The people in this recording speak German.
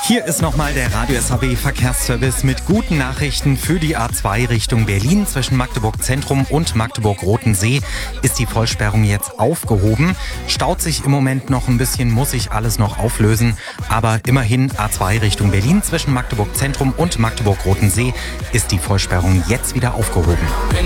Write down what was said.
Hier ist nochmal der Radio SAW Verkehrsservice mit guten Nachrichten für die A2 Richtung Berlin. Zwischen Magdeburg Zentrum und Magdeburg-Rotensee ist die Vollsperrung jetzt aufgehoben. Staut sich im Moment noch ein bisschen, muss sich alles noch auflösen. Aber immerhin A2 Richtung Berlin zwischen Magdeburg Zentrum und Magdeburg-Rotensee ist die Vollsperrung jetzt wieder aufgehoben.